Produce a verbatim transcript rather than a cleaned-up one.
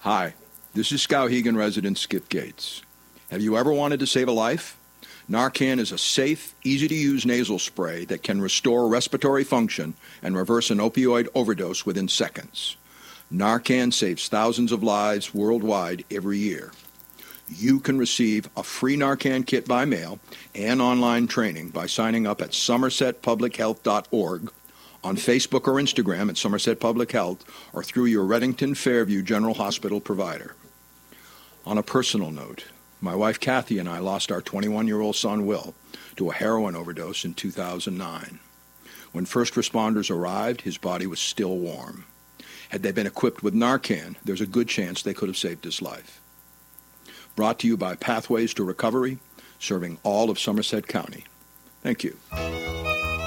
Hi, this is Skowhegan resident Skip Gates. Have you ever wanted to save a life? Narcan is a safe, easy-to-use nasal spray that can restore respiratory function and reverse an opioid overdose within seconds. Narcan saves thousands of lives worldwide every year. You can receive a free Narcan kit by mail and online training by signing up at somerset public health dot org, on Facebook or Instagram at Somerset Public Health, or through your Reddington Fairview General Hospital provider. On a personal note, my wife Kathy and I lost our twenty-one-year-old son Will to a heroin overdose in two thousand nine. When first responders arrived, his body was still warm. Had they been equipped with Narcan, there's a good chance they could have saved his life. Brought to you by Pathways to Recovery, serving all of Somerset County. Thank you.